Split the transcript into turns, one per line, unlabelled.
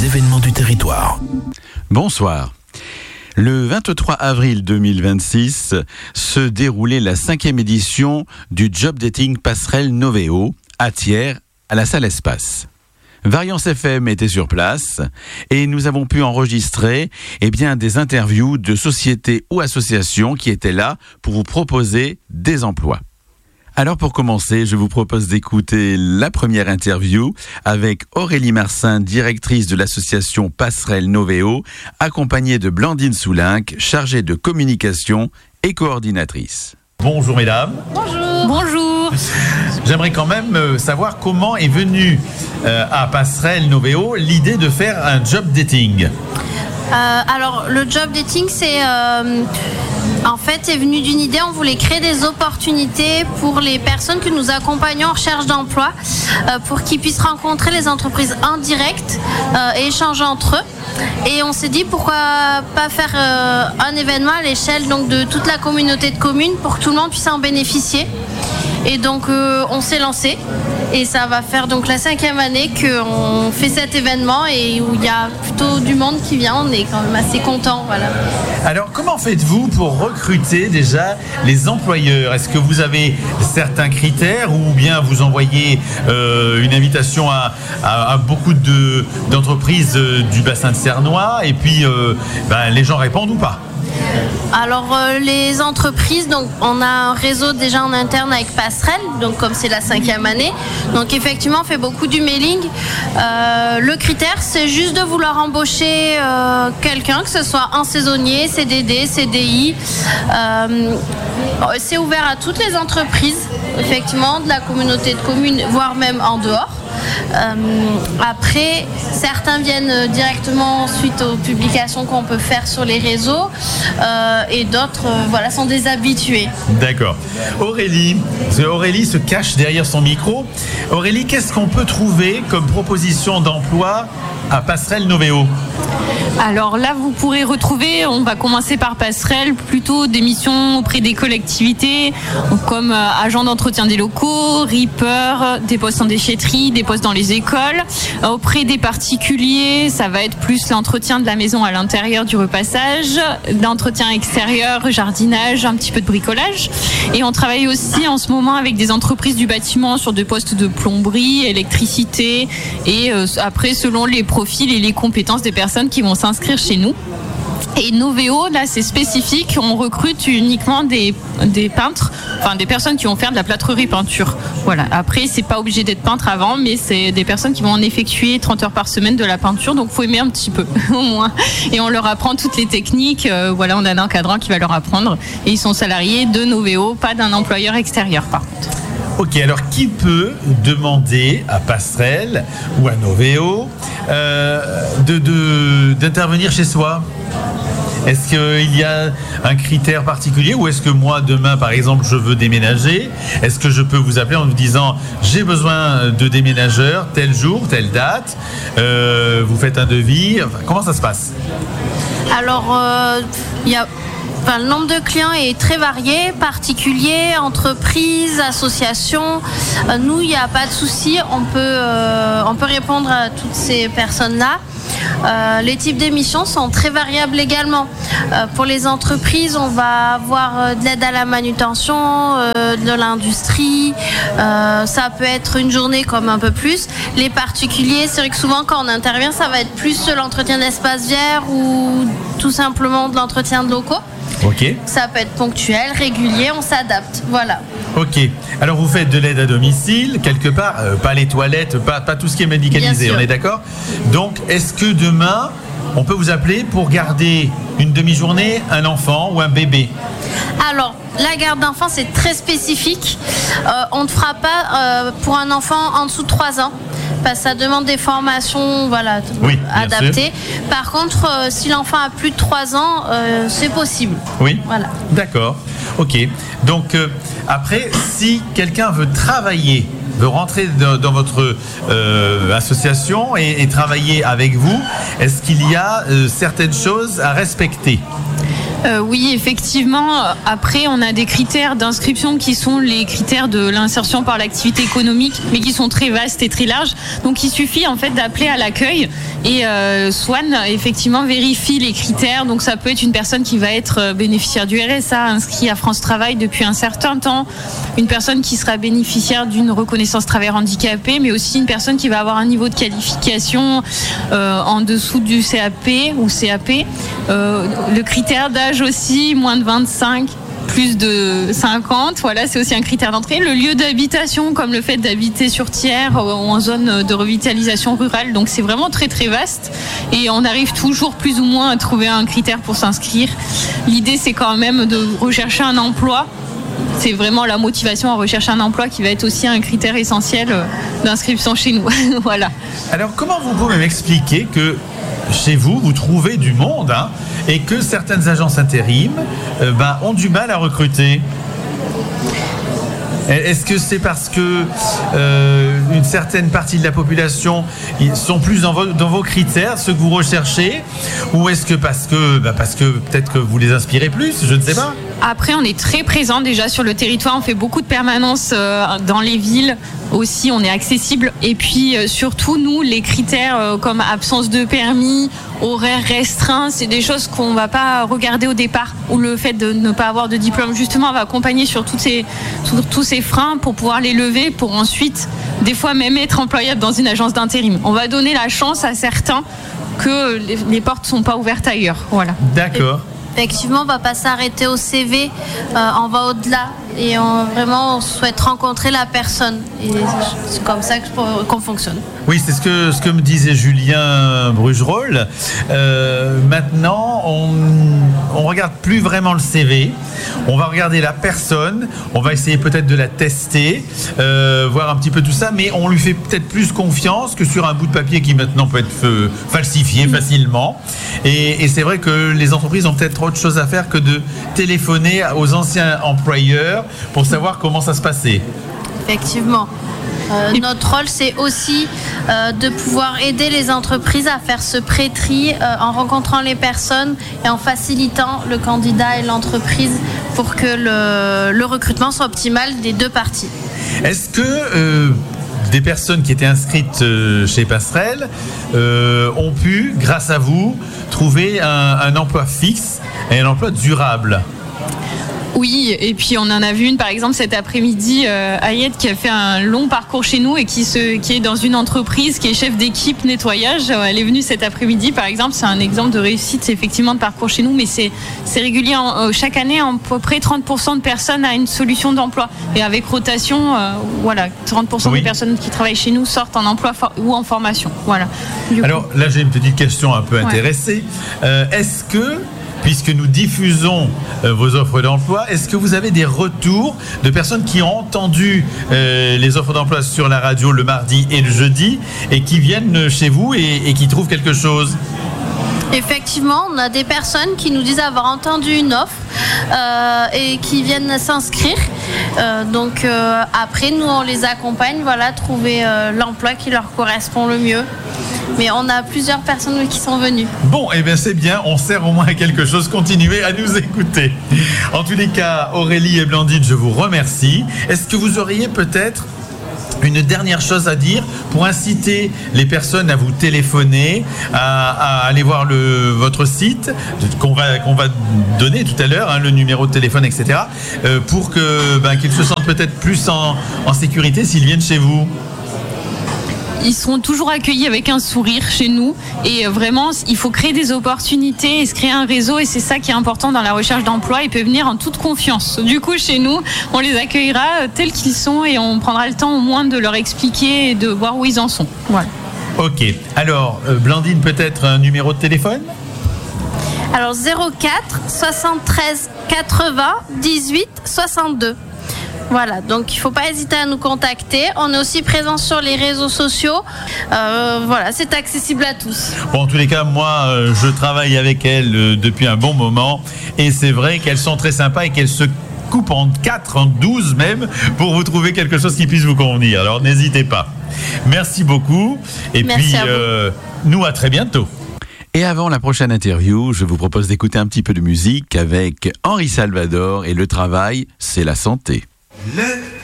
événements du territoire.
Bonsoir. Le 23 avril 2026 se déroulait la 5e édition du Job Dating Passerelle Noveo à Thiers, à la salle Espace. Variance FM était sur place et nous avons pu enregistrer des interviews de sociétés ou associations qui étaient là pour vous proposer des emplois. Alors pour commencer, je vous propose d'écouter la première interview avec Aurélie Marsin, directrice de l'association Passerelle Noveo, accompagnée de Blandine Soulinck, chargée de communication et coordinatrice.
Bonjour mesdames.
Bonjour. Bonjour.
J'aimerais quand même savoir comment est venue à Passerelle Noveo l'idée de faire un job dating.
Alors le job dating c'est venu d'une idée. On voulait créer des opportunités pour les personnes que nous accompagnons en recherche d'emploi pour qu'ils puissent rencontrer les entreprises en direct et échanger entre eux. Et on s'est dit pourquoi pas faire un événement à l'échelle donc de toute la communauté de communes pour que tout le monde puisse en bénéficier. Et donc on s'est lancé et ça va faire donc la 5e année qu'on fait cet événement et où il y a plutôt du monde qui vient. On est quand même assez contents. Voilà. Alors
comment faites-vous pour recruter déjà les employeurs ? Est-ce que vous avez certains critères ou bien vous envoyez une invitation à beaucoup d'entreprises du bassin de Cernois et puis les gens répondent ou pas ?
Alors les entreprises, donc on a un réseau déjà en interne avec Passerelle, donc comme c'est la 5e année, donc effectivement on fait beaucoup du mailing. Le critère c'est juste de vouloir embaucher quelqu'un, que ce soit un saisonnier, CDD, CDI. C'est ouvert à toutes les entreprises, effectivement, de la communauté de communes, voire même en dehors. Après, certains viennent directement suite aux publications qu'on peut faire sur les réseaux et d'autres sont des habitués.
D'accord. Aurélie se cache derrière son micro. Aurélie, qu'est-ce qu'on peut trouver comme proposition d'emploi à Passerelle Noveo ?
Alors là, vous pourrez retrouver, on va commencer par Passerelle, plutôt des missions auprès des collectivités, comme agent d'entretien des locaux, reaper, des postes en déchetterie, des postes dans les écoles. Auprès des particuliers, ça va être plus l'entretien de la maison à l'intérieur du repassage, d'entretien extérieur, jardinage, un petit peu de bricolage. Et on travaille aussi en ce moment avec des entreprises du bâtiment sur des postes de plomberie, électricité et après selon les profils et les compétences des personnes qui vont s'inscrire chez nous. Et Noveo, là, c'est spécifique. On recrute uniquement des peintres, des personnes qui vont faire de la plâtrerie peinture. Voilà. Après, c'est pas obligé d'être peintre avant, mais c'est des personnes qui vont en effectuer 30 heures par semaine de la peinture. Donc, faut aimer un petit peu, au moins. Et on leur apprend toutes les techniques. On a un encadrant qui va leur apprendre. Et ils sont salariés de Noveo, pas d'un employeur extérieur, par contre.
Ok, alors qui peut demander à Passerelle ou à Noveo d'intervenir chez soi ? Est-ce qu'il y a un critère particulier ou est-ce que moi, demain, par exemple, je veux déménager ? Est-ce que je peux vous appeler en vous disant « J'ai besoin de déménageurs, tel jour, telle date, vous faites un devis ?» Comment ça se passe ?
Alors, le nombre de clients est très varié, particuliers, entreprises, associations. Nous, il n'y a pas de souci, on peut répondre à toutes ces personnes-là. Les types d'émissions sont très variables également. Pour les entreprises, on va avoir de l'aide à la manutention, de l'industrie. Ça peut être une journée comme un peu plus. Les particuliers, c'est vrai que souvent quand on intervient, ça va être plus de l'entretien d'espaces verts ou tout simplement de l'entretien de locaux.
Ok.
Ça peut être ponctuel, régulier, on s'adapte. Voilà.
Ok. Alors vous faites de l'aide à domicile, quelque part, pas les toilettes, pas tout ce qui est médicalisé, on est d'accord ? Donc, est-ce que demain, on peut vous appeler pour garder une demi-journée un enfant ou un bébé ?
Alors, la garde d'enfant, c'est très spécifique. On ne fera pas pour un enfant en dessous de 3 ans. Parce que ça demande des formations adaptées. Par contre, si l'enfant a plus de 3 ans, c'est possible.
Oui,
voilà.
D'accord. Ok. Donc, après, si quelqu'un veut travailler, veut rentrer dans votre association et travailler avec vous, est-ce qu'il y a certaines choses à respecter ?
Oui, effectivement. Après, on a des critères d'inscription qui sont les critères de l'insertion par l'activité économique, mais qui sont très vastes et très larges. Donc, il suffit en fait d'appeler à l'accueil et Swan, effectivement, vérifie les critères. Donc, ça peut être une personne qui va être bénéficiaire du RSA, inscrit à France Travail depuis un certain temps, une personne qui sera bénéficiaire d'une reconnaissance travailleur handicapé, mais aussi une personne qui va avoir un niveau de qualification en dessous du CAP ou CAP. Le critère d'âge aussi, moins de 25, plus de 50, voilà, c'est aussi un critère d'entrée. Le lieu d'habitation, comme le fait d'habiter sur tiers ou en zone de revitalisation rurale, donc c'est vraiment très très vaste et on arrive toujours plus ou moins à trouver un critère pour s'inscrire. L'idée, c'est quand même de rechercher un emploi. C'est vraiment la motivation à rechercher un emploi qui va être aussi un critère essentiel d'inscription chez nous. Voilà.
Alors, comment vous pouvez m'expliquer que chez vous, vous trouvez du monde et que certaines agences intérim ont du mal à recruter? Est-ce que c'est parce que une certaine partie de la population sont plus dans vos critères, ce que vous recherchez, ou est-ce que parce que peut-être que vous les inspirez plus, je ne sais pas.
Après, on est très présent déjà sur le territoire, on fait beaucoup de permanences dans les villes aussi, on est accessible. Et puis surtout, nous, les critères comme absence de permis, horaire restreint, c'est des choses qu'on ne va pas regarder au départ, ou le fait de ne pas avoir de diplôme. Justement, on va accompagner sur tous ces freins pour pouvoir les lever, pour ensuite, des fois même être employable dans une agence d'intérim. On va donner la chance à certains que les portes ne sont pas ouvertes ailleurs. Voilà.
D'accord.
Effectivement, on ne va pas s'arrêter au CV, on va au-delà et on souhaite rencontrer la personne. Et c'est comme ça qu'on fonctionne.
Oui, c'est ce que me disait Julien Brugerolles. Maintenant, on regarde plus vraiment le CV, on va regarder la personne, on va essayer peut-être de la tester, voir un petit peu tout ça, mais on lui fait peut-être plus confiance que sur un bout de papier qui maintenant peut être falsifié facilement. Et c'est vrai que les entreprises ont peut-être autre chose à faire que de téléphoner aux anciens employeurs pour savoir comment ça se passait.
Effectivement. Notre rôle, c'est aussi de pouvoir aider les entreprises à faire ce pré-tri en rencontrant les personnes et en facilitant le candidat et l'entreprise pour que le recrutement soit optimal des deux parties.
Est-ce que des personnes qui étaient inscrites chez Passerelle ont pu, grâce à vous, trouver un emploi fixe et un emploi durable?
Oui, et puis on en a vu une par exemple cet après-midi, Ayette, qui a fait un long parcours chez nous et qui est dans une entreprise, qui est chef d'équipe nettoyage. Elle est venue cet après-midi par exemple, c'est un exemple de réussite effectivement de parcours chez nous, mais c'est régulier. Chaque année, à peu près 30% de personnes a une solution d'emploi. Et avec rotation, 30% des personnes qui travaillent chez nous sortent en emploi ou en formation. Voilà.
Alors là, j'ai une petite question un peu intéressée. Est-ce que, puisque nous diffusons vos offres d'emploi, est-ce que vous avez des retours de personnes qui ont entendu les offres d'emploi sur la radio le mardi et le jeudi et qui viennent chez vous et qui trouvent quelque chose?
Effectivement, on a des personnes qui nous disent avoir entendu une offre et qui viennent s'inscrire. Donc après, nous, on les accompagne, trouver l'emploi qui leur correspond le mieux. Mais on a plusieurs personnes qui sont venues.
Bon, eh bien c'est bien, on sert au moins à quelque chose. Continuez à nous écouter. En tous les cas, Aurélie et Blandine, je vous remercie. Est-ce que vous auriez peut-être une dernière chose à dire pour inciter les personnes à vous téléphoner, à aller voir votre site qu'on va donner tout à l'heure, le numéro de téléphone, etc., pour qu'ils se sentent peut-être plus en sécurité s'ils viennent chez vous?
Ils seront toujours accueillis avec un sourire chez nous et vraiment il faut créer des opportunités et se créer un réseau, et c'est ça qui est important dans la recherche d'emploi. Ils peuvent venir en toute confiance. Du coup, chez nous, on les accueillera tels qu'ils sont et on prendra le temps au moins de leur expliquer et de voir où ils en sont. Voilà.
Ok. Alors, Blandine, peut-être un numéro de téléphone?
Alors 04 73 80 18 62. Voilà, donc il ne faut pas hésiter à nous contacter. On est aussi présent sur les réseaux sociaux. C'est accessible à tous.
Bon, en tous les cas, moi, je travaille avec elles depuis un bon moment. Et c'est vrai qu'elles sont très sympas et qu'elles se coupent en 4, en 12 même, pour vous trouver quelque chose qui puisse vous convenir. Alors, n'hésitez pas. Merci beaucoup. Et
Merci
puis, nous, à très bientôt.
Et avant la prochaine interview, je vous propose d'écouter un petit peu de musique avec Henri Salvador et le travail, c'est la santé.
Le